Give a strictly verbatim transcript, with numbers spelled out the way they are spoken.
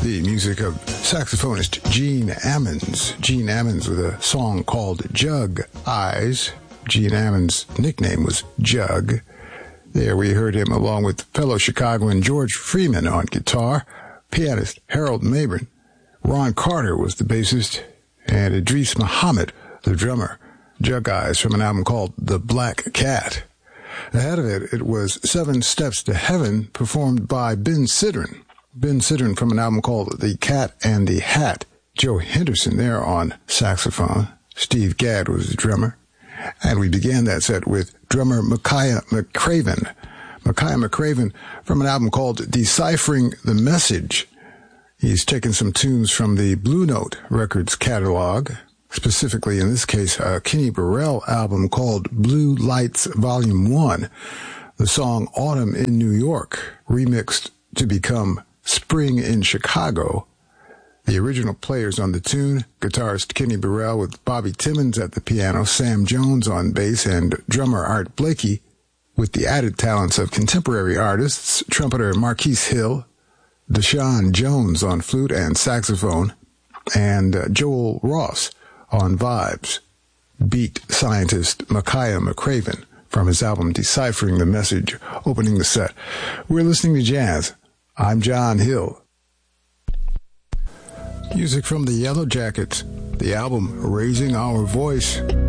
The music of saxophonist Gene Ammons. Gene Ammons with a song called Jug Eyes. Gene Ammons' nickname was Jug. There we heard him along with fellow Chicagoan George Freeman on guitar, pianist Harold Mabern. Ron Carter was the bassist, and Idris Muhammad, the drummer. Jug Eyes from an album called The Black Cat. Ahead of it, it was Seven Steps to Heaven, performed by Ben Sidran. Ben Sidran from an album called The Cat and the Hat. Joe Henderson there on saxophone. Steve Gadd was the drummer. And we began that set with drummer Micaiah McCraven. Micaiah McCraven from an album called Deciphering the Message. He's taken some tunes from the Blue Note Records catalog, specifically in this case a Kenny Burrell album called Blue Lights Volume one. The song Autumn in New York, remixed to become Spring in Chicago. The original players on the tune, guitarist Kenny Burrell with Bobby Timmons at the piano, Sam Jones on bass, and drummer Art Blakey, with the added talents of contemporary artists, trumpeter Marquise Hill, Deshaun Jones on flute and saxophone, and uh, Joel Ross on vibes. Beat scientist Micaiah McCraven from his album Deciphering the Message, opening the set. We're listening to jazz. I'm John Hill. Music from the Yellow Jackets, the album Raising Our Voice.